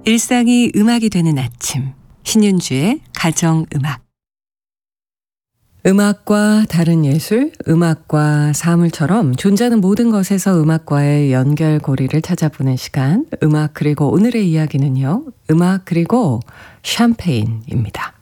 일상이 음악이 되는 아침, 신윤주의 가정음악. 음악과 다른 예술, 음악과 사물처럼 존재하는 모든 것에서 음악과의 연결고리를 찾아보는 시간, 음악 그리고 오늘의 이야기는요, 음악 그리고 샴페인입니다.